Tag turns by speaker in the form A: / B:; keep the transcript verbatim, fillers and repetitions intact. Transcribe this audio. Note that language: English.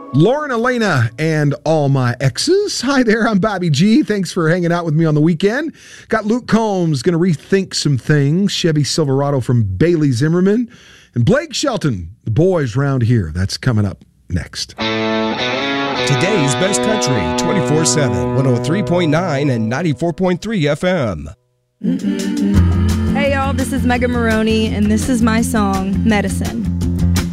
A: Lauren, Elena, and all my exes. Hi there, I'm Bobby G. Thanks for hanging out with me on the weekend. Got Luke Combs going to rethink some things. Chevy Silverado from Bailey Zimmerman. And Blake Shelton, the boys round here. That's coming up next.
B: Today's Best Country, twenty-four seven, one oh three point nine and ninety-four point three F M.
C: Hey y'all, this is Megan Maroney, and this is my song, Medicine.